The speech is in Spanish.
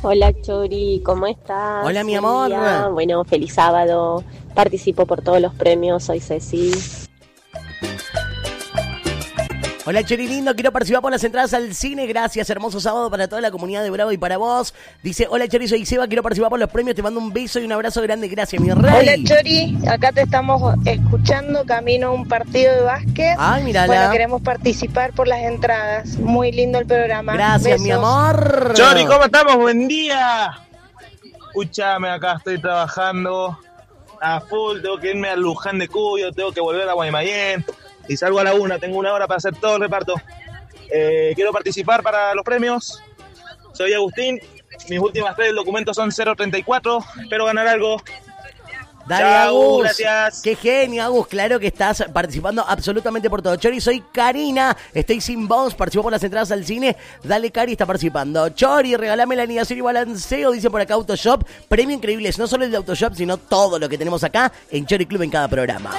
Hola Chori, ¿cómo estás? Hola, mi Buen amor. día. Bueno, feliz sábado. Participo por todos los premios, soy Ceci. Hola, Chori lindo, quiero participar por las entradas al cine. Gracias, hermoso sábado para toda la comunidad de Bravo y para vos. Dice, hola, Chori, soy Seba, quiero participar por los premios. Te mando un beso y un abrazo grande. Gracias, mi rey. Hola Chori, acá te estamos escuchando camino a un partido de básquet. Ay, mírala. Bueno, queremos participar por las entradas. Muy lindo el programa. Gracias, Besos. mi amor. Chori, ¿cómo estamos? Buen día. Escúchame, acá estoy trabajando a full, tengo que irme a Luján de Cuyo, tengo que volver a Guaymallén y salgo a la 1, tengo 1 hora para hacer todo el reparto. Quiero participar para los premios, soy Agustín, mis últimas 3 documentos son 034, espero ganar algo. Dale, Chau, Agus. gracias. Qué genio, Agus. Claro que estás participando absolutamente por todo. Chori, soy Karina. Estoy sin voz. Participo por las entradas al cine. Dale, Cari, está participando. Chori, regalame la anidación y balanceo. Dice por acá Autoshop. Premio increíbles. No solo el de Autoshop, sino todo lo que tenemos acá en Chori Club en cada programa.